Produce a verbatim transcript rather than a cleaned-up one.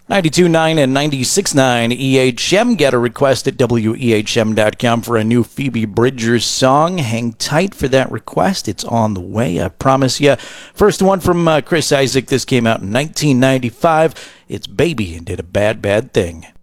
ninety-two point nine and ninety-six point nine E H M. Get a request at W E H M dot com for a new Phoebe Bridgers song. Hang tight for that request. It's on the way, I promise you. First one from uh, Chris Isaak. This came out in nineteen ninety-five. It's Baby and Did a Bad, Bad Thing.